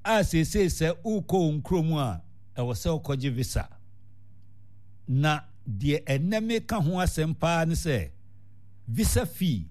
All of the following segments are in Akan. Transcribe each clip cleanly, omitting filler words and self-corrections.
se uko nkromu a ewo se okoje visa na de eneme ka ho asempa ne se visa fee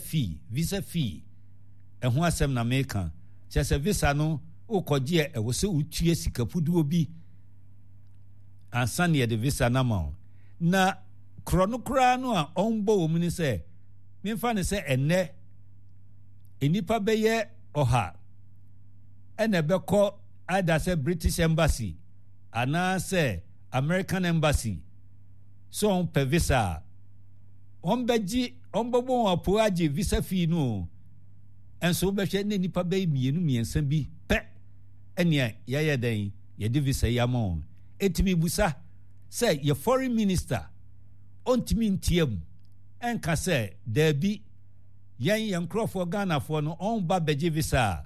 eho asem na meka se visa no ukoje ewo se utue sikapuduo bi ansane de visa na ma na kronokra no a onbo wo mu ni se memfa ne se enne enipa beye oha ene beko ada se British Embassy ana se American Embassy so on pe visa on beji on bobo apo age visa fee no enso be hwe ne nipa be miensa bi pe ene ye den ye de visa yamon etimi busa se ye foreign minister ontimi ntiem enka se da bi yen nkrofo Ghana fo no on ba beji visa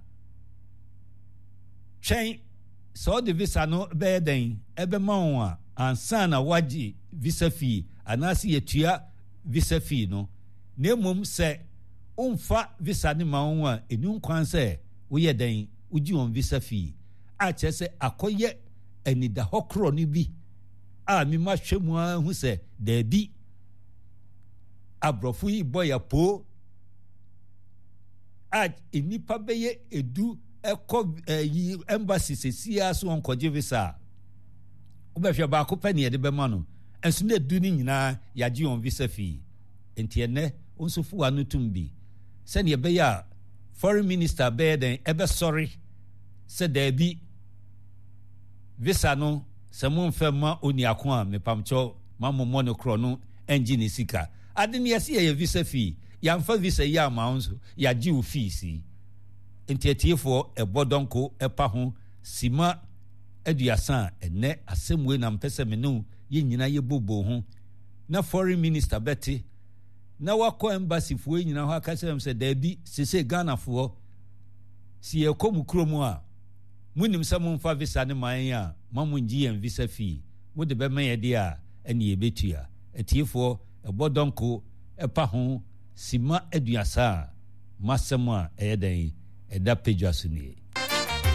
twen so de visa no be den ebe ma a ansa na waji visa fee anasi yetua visa fee no nemum se umfa visa ni ma won a enu kwan se wo ye den uji on visa fee a che se akoye anida hokro ni bi a mi ma hwemu a hu se da bi abrofu yi boya po a enipa beye edu eko yi embassy sesia so onkoje visa obehwe ba ko pani de be ma no enso na edu ni nyina yaji on visa fee enti ene onso fuwa no tumbi se ne be ya foreign minister be den ebe sorry se da bi visa no se mo mfa ma oni akon a mepamcho ma mo monokro no engine sika ade ne yesi ye visa fee ya mfa visa ya ma onso ya ji o fee si entietiefo ebodonko epa ho sima aduasa ene asemwe na mpese menu ye nyina ye bobo ho na foreign minister beti na wako embassy fo nyina ho akasem se da bi sese Ghana fo si ye komu kromu a munim se mumfa visa ne man ya mamunji en visa fee wo de be man ye dia ene ye betua etiefo ebodonko epa ho sima aduasa masema eyeden eda pejasuni